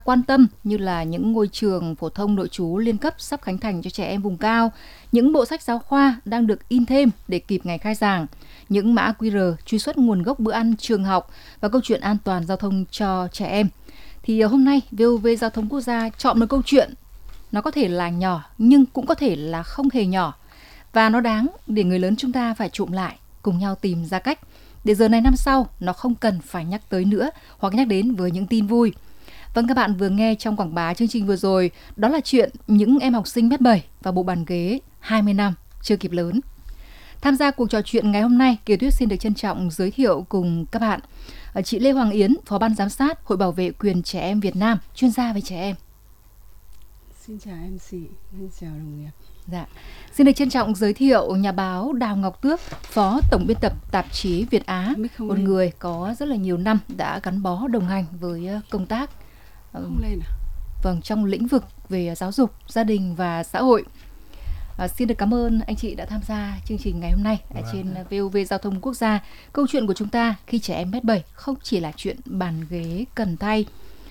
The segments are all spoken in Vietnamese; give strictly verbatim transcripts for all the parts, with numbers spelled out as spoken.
quan tâm như là những ngôi trường phổ thông nội trú liên cấp sắp khánh thành cho trẻ em vùng cao, những bộ sách giáo khoa đang được in thêm để kịp ngày khai giảng, những mã quy rờ truy xuất nguồn gốc bữa ăn trường học và câu chuyện an toàn giao thông cho trẻ em. Thì hôm nay vê o vê Giao thông Quốc gia chọn một câu chuyện, nó có thể là nhỏ nhưng cũng có thể là không hề nhỏ, và nó đáng để người lớn chúng ta phải trụm lại, cùng nhau tìm ra cách để giờ này năm sau nó không cần phải nhắc tới nữa hoặc nhắc đến với những tin vui. Vâng, các bạn vừa nghe trong quảng bá chương trình vừa rồi, đó là chuyện những em học sinh mét bảy và bộ bàn ghế hai mươi năm chưa kịp lớn. Tham gia cuộc trò chuyện ngày hôm nay, Kiều Tuyết xin được trân trọng giới thiệu cùng các bạn chị Lê Hoàng Yến, Phó Ban Giám sát Hội Bảo vệ Quyền Trẻ Em Việt Nam, chuyên gia về trẻ em. Xin chào em xê, xin chào đồng nghiệp. Dạ. Xin được trân trọng giới thiệu nhà báo Đào Ngọc Tước, Phó Tổng biên tập tạp chí Việt Á, một lên. người có rất là nhiều năm đã gắn bó đồng hành với công tác không lên à? Vâng, trong lĩnh vực về giáo dục, gia đình và xã hội. À, xin được cảm ơn anh chị đã tham gia chương trình ngày hôm nay vâng. trên vê o vê Giao thông Quốc gia. Câu chuyện của chúng ta khi trẻ em mét bảy không chỉ là chuyện bàn ghế cần thay.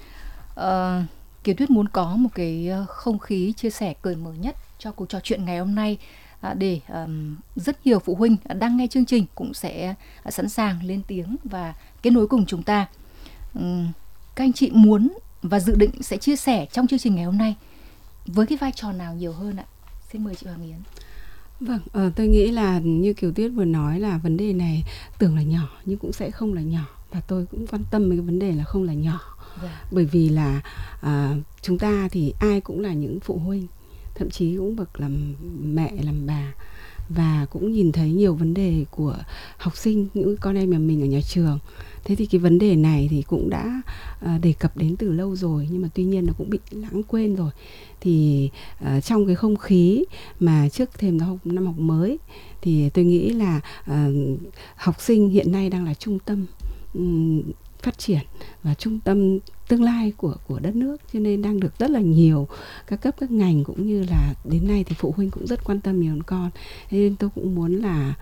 À, Kiều Tuyết muốn có một cái không khí chia sẻ cởi mở nhất cho cuộc trò chuyện ngày hôm nay, à, để um, rất nhiều phụ huynh đang nghe chương trình cũng sẽ sẵn sàng lên tiếng và kết nối cùng chúng ta. Um, các anh chị muốn và dự định sẽ chia sẻ trong chương trình ngày hôm nay với cái vai trò nào nhiều hơn ạ? Xin mời chị Hoàng Yến. Vâng, ờ, tôi nghĩ là như Kiều Tuyết vừa nói là vấn đề này tưởng là nhỏ nhưng cũng sẽ không là nhỏ, và tôi cũng quan tâm với cái vấn đề là không là nhỏ. Dạ. Bởi vì là à, chúng ta thì ai cũng là những phụ huynh, thậm chí cũng bậc làm mẹ làm bà, và cũng nhìn thấy nhiều vấn đề của học sinh, những con em nhà mình ở nhà trường. Thế thì cái vấn đề này thì cũng đã à, đề cập đến từ lâu rồi, nhưng mà tuy nhiên nó cũng bị lãng quên rồi. Thì à, trong cái không khí mà trước thềm năm học, năm học mới thì tôi nghĩ là à, học sinh hiện nay đang là trung tâm um, phát triển và trung tâm tương lai của của đất nước, cho nên đang được rất là nhiều các cấp các ngành cũng như là đến nay thì phụ huynh cũng rất quan tâm nhiều đến con. Thế nên tôi cũng muốn là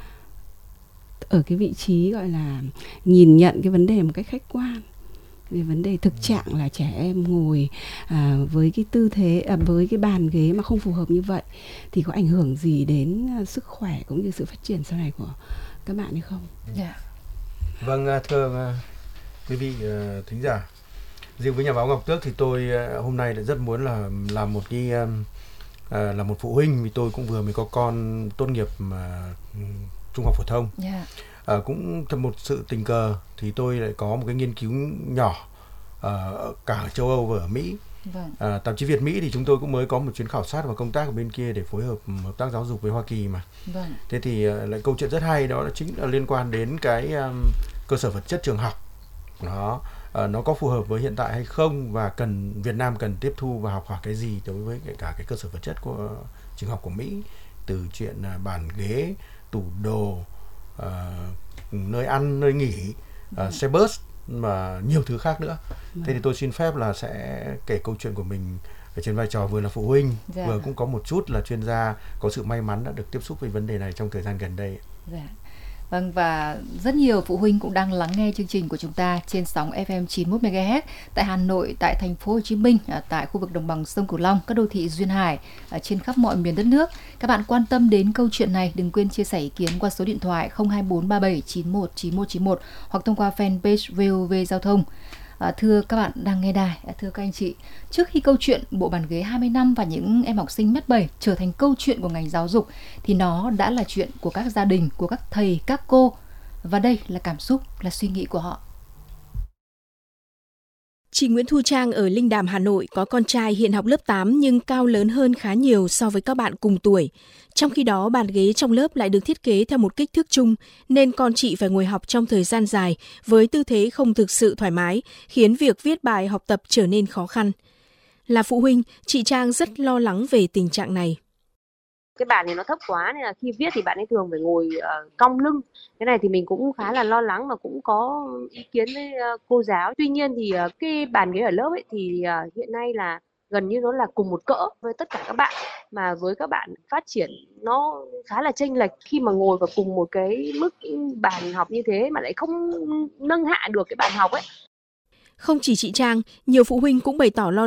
ở cái vị trí gọi là nhìn nhận cái vấn đề một cách khách quan về vấn đề thực trạng là trẻ em ngồi à, với cái tư thế à, với cái bàn ghế mà không phù hợp như vậy thì có ảnh hưởng gì đến à, sức khỏe cũng như sự phát triển sau này của các bạn hay không? Yeah. Vâng, thưa quý vị uh, thính giả, riêng với nhà báo Ngọc Tước thì tôi uh, hôm nay lại rất muốn là làm một cái uh, uh, là một phụ huynh, vì tôi cũng vừa mới có con tốt nghiệp mà uh, trung học phổ thông. Yeah. Uh, cũng trong một sự tình cờ thì tôi lại có một cái nghiên cứu nhỏ uh, cả ở châu Âu và ở Mỹ. Vâng. Uh, tạp chí Việt Mỹ thì chúng tôi cũng mới có một chuyến khảo sát và công tác ở bên kia để phối hợp hợp tác giáo dục với Hoa Kỳ mà. Vâng. Thế thì uh, lại câu chuyện rất hay, đó là chính là liên quan đến cái um, cơ sở vật chất trường học. Đó, uh, nó có phù hợp với hiện tại hay không, và cần Việt Nam cần tiếp thu và học hỏi cái gì đối với cả cái cơ sở vật chất của trường học của Mỹ, từ chuyện uh, bàn ghế, tủ đồ, uh, nơi ăn, nơi nghỉ, uh, xe bus và nhiều thứ khác nữa. Thế thì tôi xin phép là sẽ kể câu chuyện của mình ở trên vai trò vừa là phụ huynh, dạ. vừa cũng có một chút là chuyên gia, có sự may mắn đã được tiếp xúc với vấn đề này trong thời gian gần đây. Dạ. Vâng, và rất nhiều phụ huynh cũng đang lắng nghe chương trình của chúng ta trên sóng ép em chín mươi mốt mê ga héc tại Hà Nội, tại thành phố Hồ Chí Minh, tại khu vực đồng bằng sông Cửu Long, các đô thị duyên hải trên khắp mọi miền đất nước. Các bạn quan tâm đến câu chuyện này, đừng quên chia sẻ ý kiến qua số điện thoại không hai bốn ba bảy chín một chín một chín một hoặc thông qua fanpage vê o vê Giao thông. À, thưa các bạn đang nghe đài, à, thưa các anh chị, trước khi câu chuyện bộ bàn ghế hai mươi năm và những em học sinh mét bảy trở thành câu chuyện của ngành giáo dục thì nó đã là chuyện của các gia đình, của các thầy, các cô, và đây là cảm xúc, là suy nghĩ của họ. Chị Nguyễn Thu Trang ở Linh Đàm, Hà Nội có con trai hiện học lớp tám nhưng cao lớn hơn khá nhiều so với các bạn cùng tuổi. Trong khi đó, bàn ghế trong lớp lại được thiết kế theo một kích thước chung, nên con chị phải ngồi học trong thời gian dài với tư thế không thực sự thoải mái, khiến việc viết bài học tập trở nên khó khăn. Là phụ huynh, chị Trang rất lo lắng về tình trạng này. Cái bàn này nó thấp quá nên là khi viết thì bạn ấy thường phải ngồi uh, cong lưng. Cái này thì mình cũng khá là lo lắng và cũng có ý kiến với uh, cô giáo. Tuy nhiên thì uh, cái bàn ghế ở lớp ấy thì uh, hiện nay là gần như nó là cùng một cỡ với tất cả các bạn, mà với các bạn phát triển nó khá là chênh lệch khi mà ngồi vào cùng một cái mức bàn học như thế mà lại không nâng hạ được cái bàn học ấy. Không chỉ chị Trang, nhiều phụ huynh cũng bày tỏ lo